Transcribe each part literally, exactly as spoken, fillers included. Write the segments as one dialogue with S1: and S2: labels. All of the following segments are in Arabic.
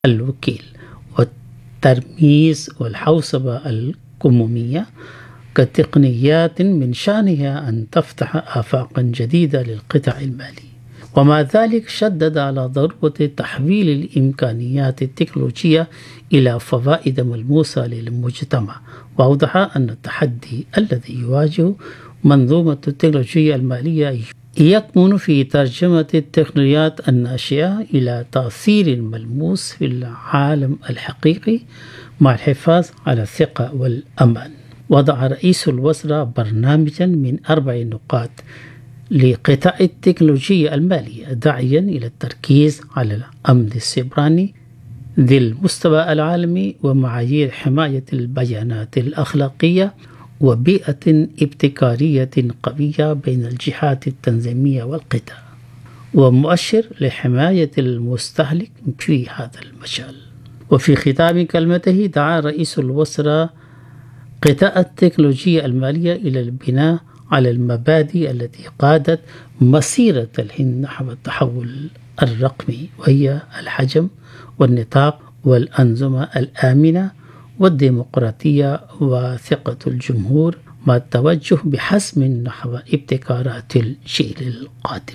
S1: الوكيل والترميز والحوسبة الكمومية كتقنيات من شأنها أن تفتح آفاقا جديدة للقطاع المالي. ومع ذلك شدد على ضرورة تحويل الإمكانيات التكنولوجية إلى فوائد ملموسة للمجتمع، وأوضح أن التحدي الذي يواجه منظومة التكنولوجيا المالية يكمن في ترجمة التقنيات الناشئة إلى تأثير ملموس في العالم الحقيقي مع الحفاظ على الثقة والأمان. وضع رئيس الوزراء برنامجا من أربع نقاط لقطاع التكنولوجيا المالية، داعيا إلى التركيز على الأمن السيبراني ذي المستوى العالمي ومعايير حماية البيانات الأخلاقية وبيئة ابتكارية قوية بين الجهات التنظيمية والقطاع، ومؤشر لحماية المستهلك في هذا المجال. وفي ختام كلمته دعا رئيس الوزراء قطاع التكنولوجيا المالية إلى البناء على المبادئ التي قادت مسيرة الهند نحو التحول الرقمي، وهي الحجم والنطاق والأنظمة الآمنة والديمقراطية وثقة الجمهور، مع التوجه بحسم نحو ابتكارات الجيل القادم.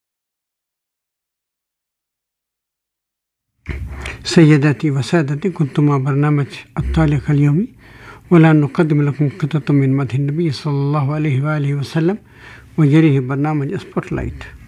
S2: سيداتي وسادتي، كنتم مع برنامج الطالق اليومي، والآن نقدم لكم قطعة من مدح النبي صلى الله عليه وآله وسلم، ويجريه برنامج سبوت لايت.